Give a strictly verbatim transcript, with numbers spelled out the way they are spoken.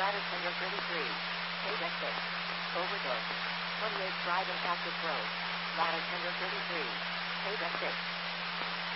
ladder tender thirty-three. Paydeck six. Overdose. twenty-eight Drive and Cactus Road. Ladder tender thirty-three. Paydeck six.